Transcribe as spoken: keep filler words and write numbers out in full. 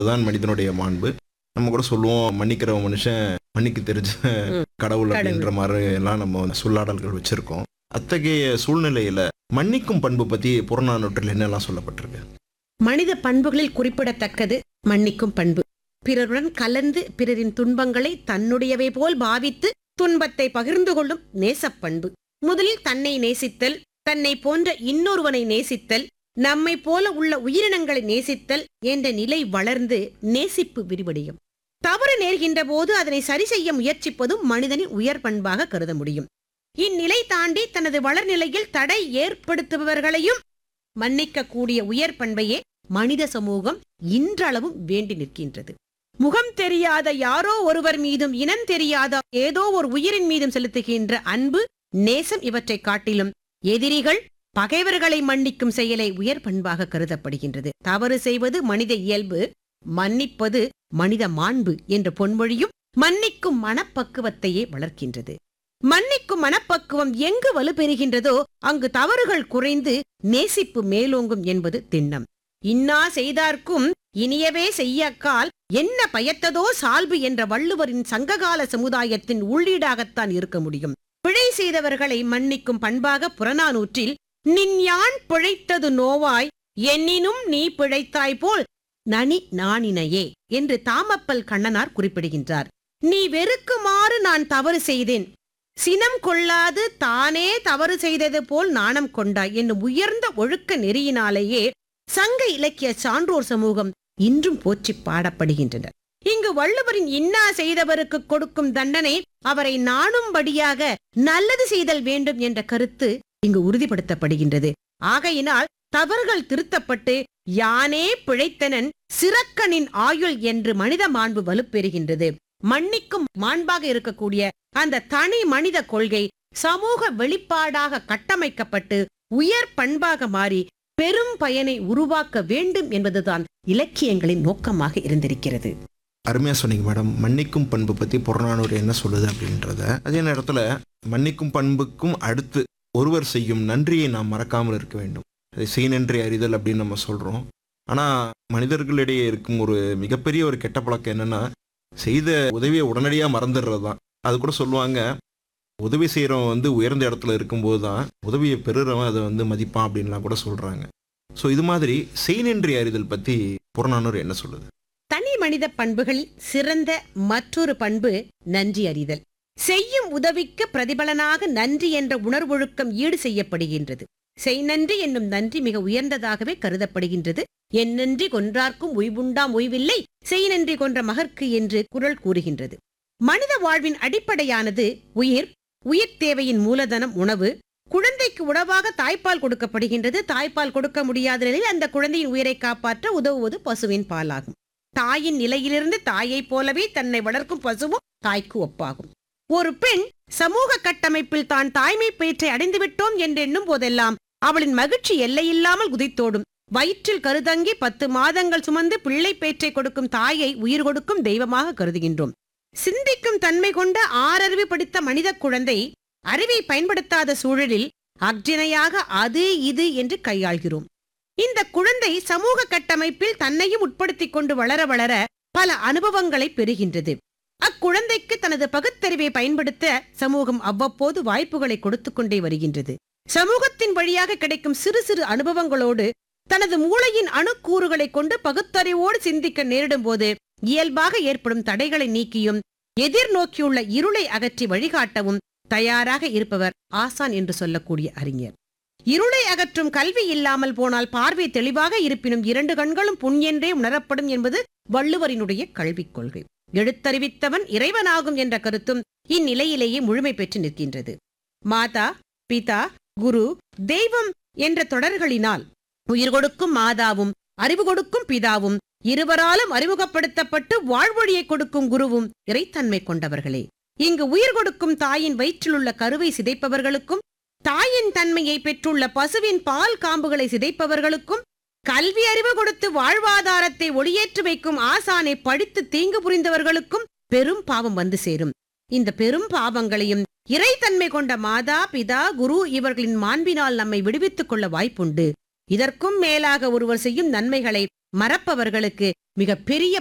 அதுதான் மனிதனுடைய மாண்பு. நம்ம கூட சொல்லுவோம், மன்னிக்கிற மனுஷன் மன்னிக்க தெரிஞ்ச ம். கடவுள் அப்படின்ற கடவுள். மாதிரி எல்லாம் நம்ம வந்து சொல்லாடல்கள் வச்சிருக்கோம். அத்தகைய சூழ்நிலையில மன்னிக்கும் பண்பு பத்தி புறநானூற்றில் என்னெல்லாம் சொல்லப்பட்டிருக்கு? மனித பண்புகளில் குறிப்பிடத்தக்கது மன்னிக்கும் பண்பு. பிறருடன் கலந்து பிறரின் துன்பங்களை தன்னுடையவை போல் பாவித்து துன்பத்தை பகிர்ந்து கொள்ளும் நேசப்பண்பு. முதலில் தன்னை நேசித்தல், தன்னை போன்ற இன்னொருவனை நேசித்தல், நம்மை போல உள்ள உயிரினங்களை நேசித்தல் என்ற நிலை வளர்ந்து நேசிப்பு விரிவடையும். தவறு நேர்கின்ற போது அதனை சரி செய்ய முயற்சிப்பதும் மனிதனின் உயர் பண்பாக கருத முடியும். இந்நிலை தாண்டி தனது வளர்நிலையில் தடை ஏற்படுத்துபவர்களையும் மன்னிக்க கூடிய உயர் பண்பையே மனித சமூகம் இன்றளவும் வேண்டி நிற்கின்றது. முகம் தெரியாத யாரோ ஒருவர் மீதும் இனம் தெரியாத ஏதோ ஒரு உயிரின் மீதும் செலுத்துகின்ற அன்பு, நேசம் இவற்றை காட்டிலும் எதிரிகள் பகைவர்களை மன்னிக்கும் செயலை உயர் பண்பாக கருதப்படுகின்றது. தவறு செய்வது மனித இயல்பு, மன்னிப்பது மனித மாண்பு என்ற பொன்மொழியும் மன்னிக்கும் மனப்பக்குவத்தையே வளர்க்கின்றது. மன்னிக்கும் மனப்பக்குவம் எங்கு வலுப்பெறுகின்றதோ அங்கு தவறுகள் குறைந்து நேசிப்பு மேலோங்கும் என்பது திண்ணம். இன்னா செய்தார்க்கும் இனியவே செய்யக்கால் என்ன பயத்ததோ சால்பு என்ற வள்ளுவரின் சங்ககால சமுதாயத்தின் உள்ளீடாகத்தான் இருக்க முடியும். பிழை செய்தவர்களை மன்னிக்கும் பண்பாக புறநானூற்றில் நின் யான் பிழைத்தது நோவாய் எண்ணினும் நீ பிழைத்தாய் போல் நனி நாணினையே என்று தாமப்பல் கண்ணனார் குறிப்பிடுகின்றார். நீ வெறுக்குமாறு நான் தவறு செய்தேன், சினம் கொள்ளாது தானே தவறு செய்தது போல் நாணம் கொண்டாய் என்னும் உயர்ந்த ஒழுக்க நெறியினாலேயே சங்க இலக்கிய சான்றோர் சமூகம் இன்றும் போற்றி பாடப்படுகின்றனர். இங்கு வள்ளுவரின் இன்னா செய்தவருக்கு கொடுக்கும் தண்டனை அவரை நாணும்படியாக நல்லது செய்தல் வேண்டும் என்ற கருத்து இங்கு உறுதிப்படுத்தப்படுகின்றது. ஆகையினால் தவறுகள் திருத்தப்பட்டு யானே பிழைத்தனன் சிறக்கனின் ஆயுள் என்று மனித மாண்பு வலுப்பெறுகின்றது. மன்னிக்கும் மாண்பாக இருக்கக்கூடிய அந்த தனி மனித கொள்கை சமூக வெளிப்பாடாக கட்டமைக்கப்பட்டு உயர் பண்பாக மாறி பெரும் பயனை உருவாக்க வேண்டும் என்பதுதான் இலக்கியங்களின் நோக்கமாக இருந்திருக்கிறது. அருமையா சொன்னீங்க மேடம். மன்னிக்கும் பண்பு பத்தி புறநானூறு என்ன சொல்லுது அப்படின்றத. அதே நேரத்துல மன்னிக்கும் பண்புக்கும் அடுத்து ஒருவர் செய்யும் நன்றியை நாம் மறக்காமல் இருக்க வேண்டும். அதை செய் நன்றி அறிதல் அப்படின்னு நம்ம சொல்றோம். ஆனா மனிதர்களிடையே இருக்கும் ஒரு மிகப்பெரிய ஒரு கெட்ட பழக்கம் என்னன்னா, செய்த உதவியை உடனடியா மறந்துடுறது தான். அது கூட சொல்லுவாங்க, உதவி செய்யறவன் வந்து உயர்ந்த இடத்துல இருக்கும்போது தான் உதவியை பெறுறவன் அதை வந்து மதிப்பான் அப்படின்லாம் கூட சொல்றாங்க. ஸோ இது மாதிரி செய் நன்றி அறிதல் பத்தி புறநானூறு என்ன சொல்லுது? தனி மனித பண்புகளில் சிறந்த மற்றொரு பண்பு நன்றி அறிதல். செய்யும் உதவிக்கு பிரதிபலனாக நன்றி என்ற உணர்வொழுக்கம் ஈடு செய்யப்படுகின்றது. செய் நன்றி என்னும் நன்றி மிக உயர்ந்ததாகவே கருதப்படுகின்றது. என் நன்றி கொன்றார்க்கும் உய்வுண்டாம் உய்வில்லை, செய் நன்றி கொன்ற மகற்கு என்று குறள் கூறுகின்றது. மனித வாழ்வின் அடிப்படையானது உயிர். உயிர் தேவையின் மூலதனம் உணவு. குழந்தைக்கு உணவாக தாய்ப்பால் கொடுக்கப்படுகின்றது. தாய்ப்பால் கொடுக்க முடியாத நிலையில் அந்த குழந்தையின் உயிரை காப்பாற்ற உதவுவது பசுவின் பாலாகும். தாயின் நிலையிலிருந்து தாயைப் போலவே தன்னை வளர்க்கும் பசுவும் தாய்க்கு ஒப்பாகும். ஒரு பெண் சமூக கட்டமைப்பில் தான் தாய்மை பேற்றை அடைந்துவிட்டோம் என்றெண்ணும் போதெல்லாம் அவளின் மகிழ்ச்சி எல்லையில்லாமல் குதித்தோடும். வயிற்றில் கருதங்கி பத்து மாதங்கள் சுமந்து பிள்ளை பேற்றை கொடுக்கும் தாயை உயிர் கொடுக்கும் தெய்வமாக கருதுகின்றோம். சிந்திக்கும் தன்மை கொண்ட ஆறறிவு படித்த மனித குழந்தை அறிவை பயன்படுத்தாத சூழலில் அர்ஜனையாக அது இது என்று கையாள்கிறோம். இந்த குழந்தை சமூக கட்டமைப்பில் தன்னையும் உட்படுத்திக் கொண்டு வளர வளர பல அனுபவங்களை பெறுகின்றது. அக்குழந்தைக்கு தனது பகுத்தறிவை பயன்படுத்த சமூகம் அவ்வப்போது வாய்ப்புகளை கொடுத்துக் கொண்டே வருகின்றது. சமூகத்தின் வழியாக கிடைக்கும் சிறு சிறு அனுபவங்களோடு தனது மூளையின் அணுக்கூறுகளை கொண்டு பகுத்தறிவோடு சிந்திக்க நேரிடும் போது இயல்பாக ஏற்படும் தடைகளை நீக்கியும் எதிர்நோக்கியுள்ள இருளை அகற்றி வழிகாட்டவும் தயாராக இருப்பவர் ஆசான் என்று சொல்லக்கூடிய அறிஞர். இருளை அகற்றும் கல்வி இல்லாமல் போனால் பார்வை தெளிவாக இருப்பினும் இரண்டு கண்களும் புண் என்றே உணரப்படும் என்பது வள்ளுவரினுடைய கல்விக் கொள்கை. எழுத்தறிவித்தவன் இறைவனாகும் என்ற கருத்தும் இந்நிலையிலேயே முழுமை பெற்று நிற்கின்றது. மாதா, பிதா, குரு, தெய்வம் என்ற தொடர்களினால் உயிர் கொடுக்கும் மாதாவும் அறிவு கொடுக்கும் பிதாவும் இருவராலும் அறிமுகப்படுத்தப்பட்டு வாழ்வொழியை கொடுக்கும் குருவும் இறைத்தன்மை கொண்டவர்களே. இங்கு உயிர் கொடுக்கும் தாயின் வயிற்றிலுள்ள கருவை சிதைப்பவர்களுக்கும் தாயின் தன்மையை பெற்றுள்ள பசுவின் பால் காம்புகளை சிதைப்பவர்களுக்கும் கல்வி அறிவு கொடுத்து வாழ்வாதாரத்தை ஒளியேற்றி வைக்கும் ஆசானை படித்து தீங்கு புரிந்தவர்களுக்கும் பெரும் பாவம் வந்து சேரும். இந்த பெரும் பாவங்களையும் இறைத்தன்மை கொண்ட மாதா, பிதா, குரு இவர்களின் மாண்பினால் நம்மை விடுவித்துக் கொள்ள வாய்ப்புண்டு. இதற்கும் மேலாக ஒருவர் செய்யும் நன்மைகளை மறப்பவர்களுக்கு மிக பெரிய